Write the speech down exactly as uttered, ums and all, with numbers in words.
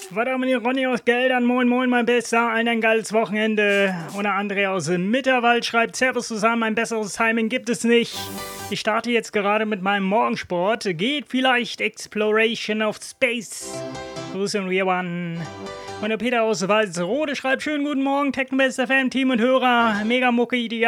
Was haben wir Ronny aus Geldern? Moin, moin, mein Bester. Allen ein geiles Wochenende. Und der André aus Mitterwald schreibt: Servus zusammen, ein besseres Timing gibt es nicht. Ich starte jetzt gerade mit meinem Morgensport. Geht vielleicht Exploration of Space. Grüße und wir waren. Und der Peter aus Walsrode schreibt: Schönen guten Morgen, Technobest F M, Team und Hörer. Mega Mucke, ideal.